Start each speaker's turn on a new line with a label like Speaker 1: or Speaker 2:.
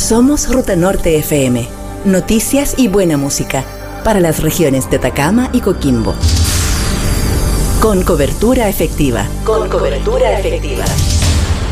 Speaker 1: Somos Ruta Norte FM. Noticias y buena música para las regiones de Atacama y Coquimbo. Con cobertura efectiva. Con cobertura efectiva.